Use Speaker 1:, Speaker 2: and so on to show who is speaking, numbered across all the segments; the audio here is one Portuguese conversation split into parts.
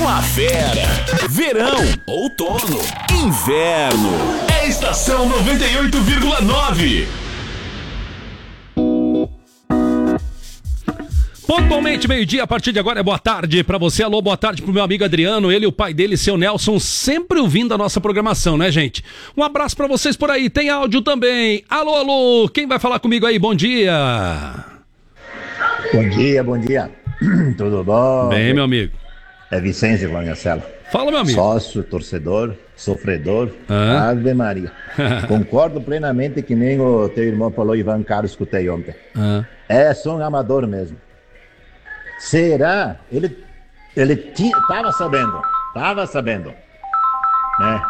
Speaker 1: Primavera, verão, outono, inverno. É Estação 98,9.
Speaker 2: Pontualmente, meio-dia, a partir de agora é boa tarde pra você. Alô, boa tarde pro meu amigo Adriano, ele e o pai dele, seu Nelson, sempre ouvindo a nossa programação, né, gente? Um abraço pra vocês por aí, tem áudio também. Alô, alô, quem vai falar comigo aí? Bom dia.
Speaker 3: Bom dia, bom dia. Tudo bom?
Speaker 2: Bem, meu amigo.
Speaker 3: É Vicente Guanhacela.
Speaker 2: Fala, meu amigo.
Speaker 3: Sócio, torcedor, sofredor. Ave Maria. Concordo plenamente que nem o teu irmão falou, Ivan Carlos, escutei ontem. Sou um amador mesmo. Será? Ele tava sabendo, né?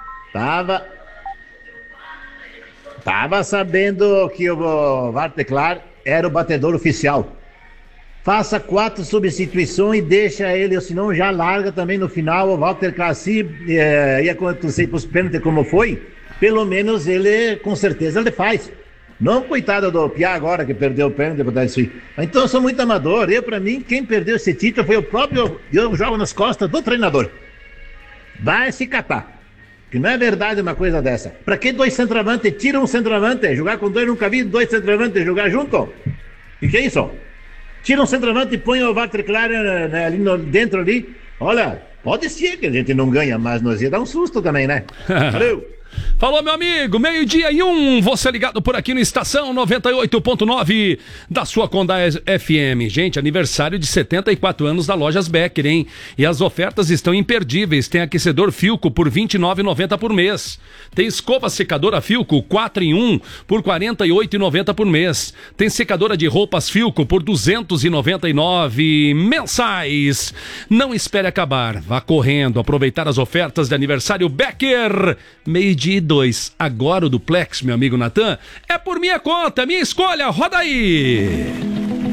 Speaker 3: Tava sabendo que o Walter Clar era o batedor oficial. Faça 4 substituições e deixa ele, ou senão já larga também no final. O Walter Clar, se ia acontecer para os pênaltis como foi, pelo menos ele, com certeza, ele faz. Não, coitado do Piá agora que perdeu o pênalti. Então eu sou muito amador. Pra mim, quem perdeu esse título foi o próprio. Eu jogo nas costas do treinador. Vai se catar. Que não é verdade uma coisa dessa. Pra que 2 centroavantes? Tira um centroavante. Jogar com 2, nunca vi 2 centroavantes jogar junto. E que é isso? Tira um centroavante e põe o Walter Clar ali dentro ali. Olha, pode ser que a gente não ganha, mas nós ia dar um susto também, né? Valeu!
Speaker 2: Falou, meu amigo, 12:01, você ligado por aqui no Estação 98.9 da sua Condá FM. Gente, aniversário de 74 anos da Lojas Becker, hein? E as ofertas estão imperdíveis. Tem aquecedor Filco por R$ 29,90 por mês. Tem escova secadora Filco 4 em 1 por R$ 48,90 por mês. Tem secadora de roupas Filco por R$ 299 mensais. Não espere acabar, vá correndo aproveitar as ofertas de aniversário Becker. 12:02. Agora o duplex, meu amigo Natan, é por minha conta, minha escolha. Roda aí!